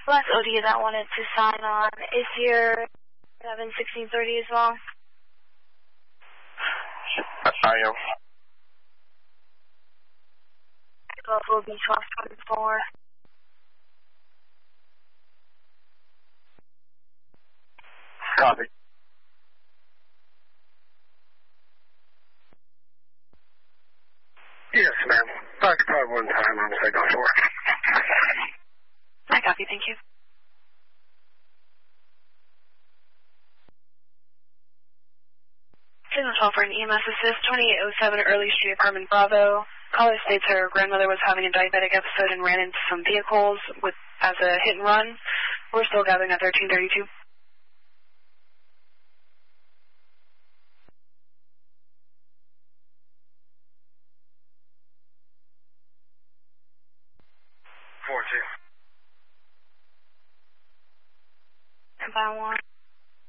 Last OD that wanted to sign on is here 7/16/30 as well. I am. Buffalo Beach 1224. Copy. Yes, ma'am. Occupied one time on signal 4. I copy, thank you. Signal 12 for an EMS assist, 2807 Early Street, Apartment Bravo. Caller states her grandmother was having a diabetic episode and ran into some vehicles as a hit and run. We're still gathering at 1332. By one.